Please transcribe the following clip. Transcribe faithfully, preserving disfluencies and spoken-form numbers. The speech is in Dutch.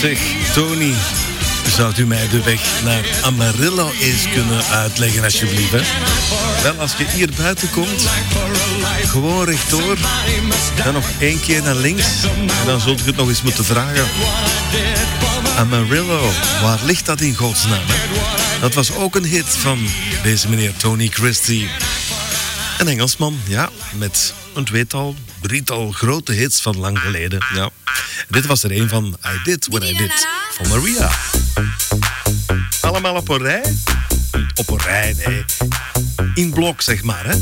Zeg, Tony, zou u mij de weg naar Amarillo eens kunnen uitleggen, alsjeblieft? Hè? Wel, als je hier buiten komt, gewoon rechtdoor, dan nog één keer naar links en dan zult u het nog eens moeten vragen. Amarillo, waar ligt dat in godsnaam? Hè? Dat was ook een hit van deze meneer Tony Christie. Een Engelsman, ja, met een tweetal, drietal grote hits van lang geleden. Ja. Dit was er een van I Did What I Did van Maria. Allemaal op een rij? Op een rij, nee. In blok, zeg maar, hè.